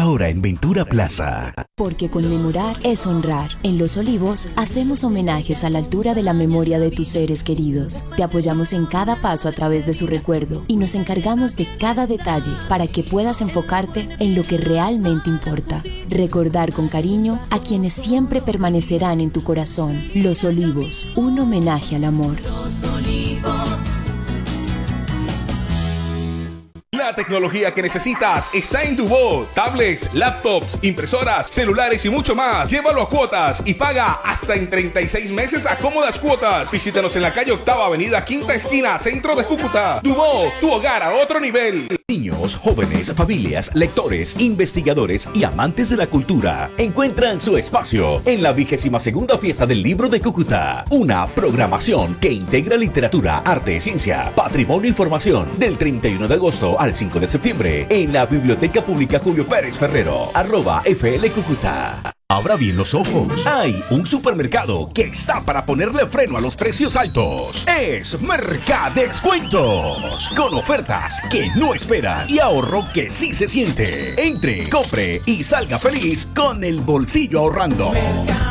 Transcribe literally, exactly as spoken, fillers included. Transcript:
ahora en Ventura Plaza. Porque conmemorar es honrar. En Los Olivos hacemos homenajes a la altura de la memoria de tus seres queridos. Te apoyamos en cada paso a través de su recuerdo y nos encargamos de cada detalle para que puedas enfocarte en lo que realmente importa. Recordar con cariño a quienes siempre permanecerán en tu corazón. Los Olivos, un homenaje al amor. Los Olivos. La tecnología que necesitas está en Dubó. Tablets, laptops, impresoras, celulares y mucho más. Llévalo a cuotas y paga hasta en treinta y seis meses a cómodas cuotas. Visítanos en la calle Octava Avenida, Quinta Esquina, Centro de Cúcuta. Dubó, tu hogar a otro nivel. Niños, jóvenes, familias, lectores, investigadores y amantes de la cultura encuentran su espacio en la vigésima segunda fiesta del libro de Cúcuta. Una programación que integra literatura, arte, ciencia, patrimonio y formación del treinta y uno de agosto al cinco de septiembre en la Biblioteca Pública Julio Pérez Ferrero, arroba F L Cúcuta. Abra bien los ojos. Hay un supermercado que está para ponerle freno a los precios altos. Es Mercadexcuentos. Con ofertas que no esperan y ahorro que sí se siente. Entre, compre y salga feliz con el bolsillo ahorrando.